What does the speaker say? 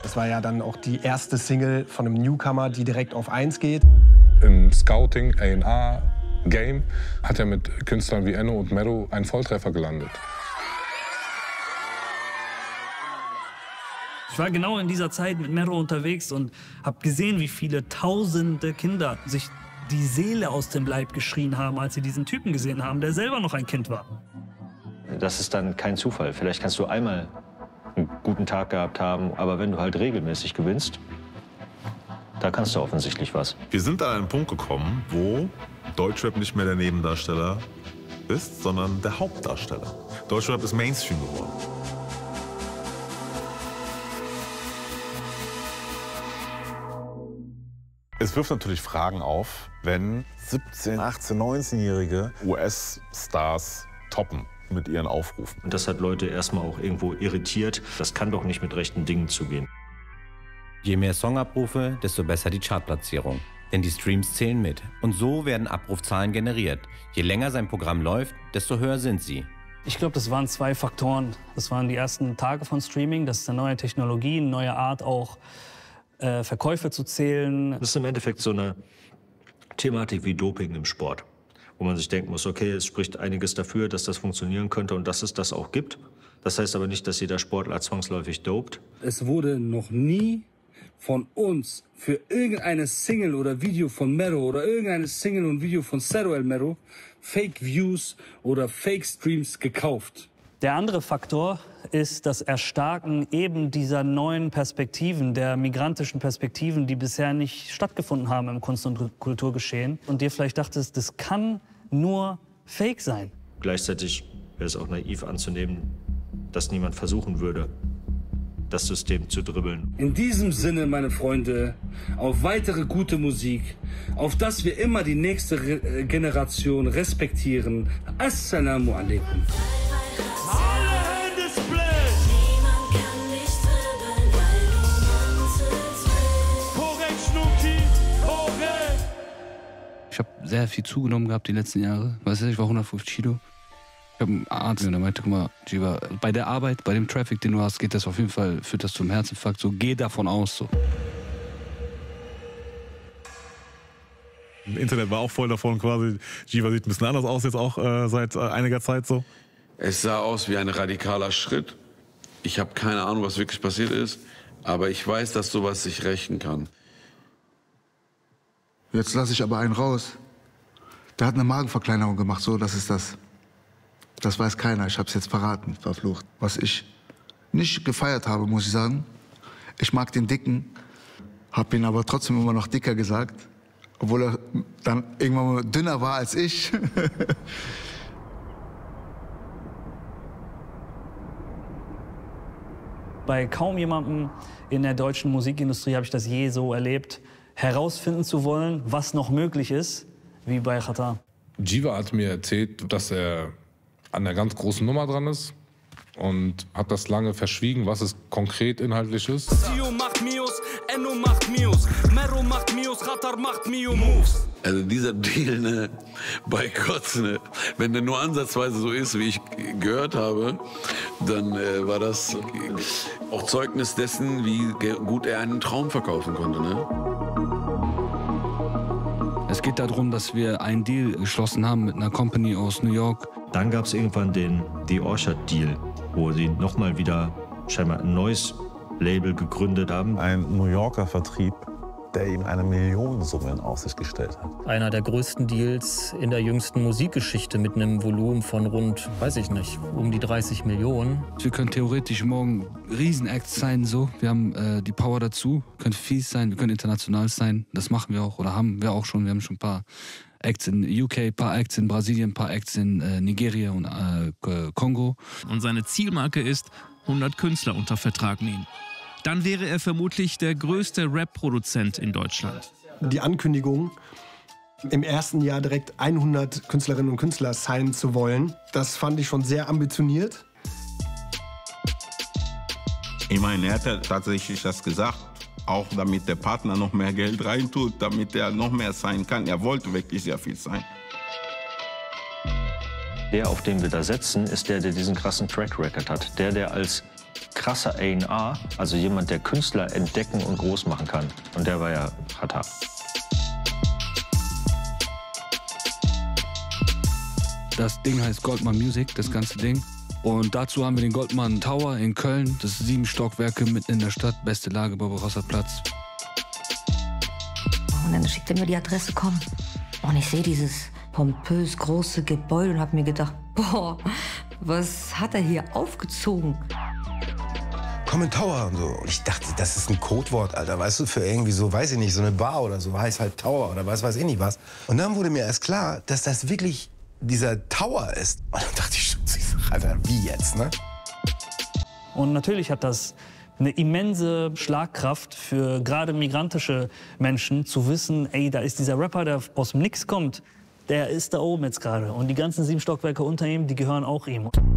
Das war ja dann auch die erste Single von einem Newcomer, die direkt auf 1 geht. Im Scouting, A&R, Game hat er mit Künstlern wie Enno und Mero einen Volltreffer gelandet. Ich war genau in dieser Zeit mit Mero unterwegs und habe gesehen, wie viele tausende Kinder sich die Seele aus dem Leib geschrien haben, als sie diesen Typen gesehen haben, der selber noch ein Kind war. Das ist dann kein Zufall. Vielleicht kannst du einmal einen guten Tag gehabt haben, aber wenn du halt regelmäßig gewinnst, da kannst du offensichtlich was. Wir sind an einen Punkt gekommen, wo Deutschrap nicht mehr der Nebendarsteller ist, sondern der Hauptdarsteller. Deutschrap ist Mainstream geworden. Es wirft natürlich Fragen auf, wenn 17-, 18-, 19-jährige US-Stars toppen mit ihren Aufrufen. Und das hat Leute erstmal auch irgendwo irritiert. Das kann doch nicht mit rechten Dingen zugehen. Je mehr Songabrufe, desto besser die Chartplatzierung. Denn die Streams zählen mit. Und so werden Abrufzahlen generiert. Je länger sein Programm läuft, desto höher sind sie. Ich glaube, das waren 2 Faktoren. Das waren die ersten Tage von Streaming. Das ist eine neue Technologie, eine neue Art auch Verkäufe zu zählen. Das ist im Endeffekt so eine Thematik wie Doping im Sport, wo man sich denken muss, okay, es spricht einiges dafür, dass das funktionieren könnte und dass es das auch gibt. Das heißt aber nicht, dass jeder Sportler zwangsläufig dopt. Es wurde noch nie von uns für irgendeine Single oder Video von Mero oder irgendeine Single und Video von Cero El Mero Fake Views oder Fake Streams gekauft. Der andere Faktor ist das Erstarken eben dieser neuen Perspektiven, der migrantischen Perspektiven, die bisher nicht stattgefunden haben im Kunst- und Kulturgeschehen. Und dir vielleicht dachtest, das kann nur Fake sein. Gleichzeitig wäre es auch naiv anzunehmen, dass niemand versuchen würde, das System zu dribbeln. In diesem Sinne, meine Freunde, auf weitere gute Musik, auf dass wir immer die nächste Generation respektieren. Assalamu alaikum. Ich habe sehr viel zugenommen gehabt die letzten Jahre. Weißt du, ich war 150 Kilo. Ich habe einen Arzt und der meinte, guck mal, Jiva, bei der Arbeit, bei dem Traffic, den du hast, geht das auf jeden Fall, führt das zum Herzinfarkt. So, geh davon aus. So. Im Internet war auch voll davon quasi, Jiva sieht ein bisschen anders aus jetzt auch seit einiger Zeit so. Es sah aus wie ein radikaler Schritt. Ich habe keine Ahnung, was wirklich passiert ist, aber ich weiß, dass sowas sich rächen kann. Jetzt lasse ich aber einen raus. Der hat eine Magenverkleinerung gemacht, so, das ist das. Das weiß keiner, ich habe es jetzt verraten, verflucht. Was ich nicht gefeiert habe, muss ich sagen, ich mag den Dicken, habe ihn aber trotzdem immer noch dicker gesagt, obwohl er dann irgendwann mal dünner war als ich. Bei kaum jemandem in der deutschen Musikindustrie habe ich das je so erlebt, herausfinden zu wollen, was noch möglich ist, wie bei Xatar. Jiva hat mir erzählt, dass er an einer ganz großen Nummer dran ist und hat das lange verschwiegen, was es konkret inhaltlich ist. Sio macht Mios, Enno macht Mios, Mero macht Mios, Xatar macht Mio Moves. Also dieser Deal, ne, bei Gott, ne, wenn der nur ansatzweise so ist, wie ich gehört habe, dann war das auch Zeugnis dessen, wie gut er einen Traum verkaufen konnte, ne? Es geht darum, dass wir einen Deal geschlossen haben mit einer Company aus New York. Dann gab es irgendwann den The Orchard-Deal, wo sie nochmal wieder scheinbar ein neues Label gegründet haben. Ein New Yorker Vertrieb, der ihm eine Millionensumme in Aussicht gestellt hat. Einer der größten Deals in der jüngsten Musikgeschichte mit einem Volumen von rund, weiß ich nicht, um die 30 Millionen. Wir können theoretisch morgen Riesenacts sein, so. Wir haben die Power dazu, wir können fies sein, wir können international sein. Das machen wir auch oder haben wir auch schon. Wir haben schon ein paar Acts in UK, ein paar Acts in Brasilien, ein paar Acts in Nigeria und Kongo. Und seine Zielmarke ist, 100 Künstler unter Vertrag nehmen. Dann wäre er vermutlich der größte Rap-Produzent in Deutschland. Die Ankündigung, im ersten Jahr direkt 100 Künstlerinnen und Künstler signen zu wollen, das fand ich schon sehr ambitioniert. Ich meine, er hat ja tatsächlich das gesagt, auch damit der Partner noch mehr Geld reintut, damit er noch mehr sein kann. Er wollte wirklich sehr viel sein. Der, auf den wir da setzen, ist der, der diesen krassen Track Record hat. Der als krasser A&R, also jemand, der Künstler entdecken und groß machen kann. Und der war ja Xatar. Das Ding heißt Goldman Music, das ganze Ding. Und dazu haben wir den Goldman Tower in Köln. Das ist 7 Stockwerke mitten in der Stadt. Beste Lage, Barbarossa Platz. Und dann schickt er mir die Adresse, komm. Und ich sehe dieses pompös große Gebäude und habe mir gedacht, boah, was hat er hier aufgezogen? Common Tower und so. Und ich dachte, das ist ein Codewort, Alter, weißt du, für irgendwie so, weiß ich nicht, so eine Bar oder so, heißt halt Tower oder weiß ich nicht was. Und dann wurde mir erst klar, dass das wirklich dieser Tower ist. Und dann dachte ich schon, Alter, wie jetzt, ne? Und natürlich hat das eine immense Schlagkraft für gerade migrantische Menschen, zu wissen, ey, da ist dieser Rapper, der aus dem Nix kommt, der ist da oben jetzt gerade. Und die ganzen 7 Stockwerke unter ihm, die gehören auch ihm.